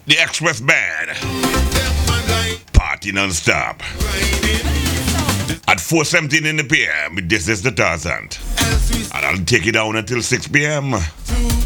The Express Band. Party non-stop. At 4:17 in the PM, this is the Tarzan. And I'll take you down until 6 PM.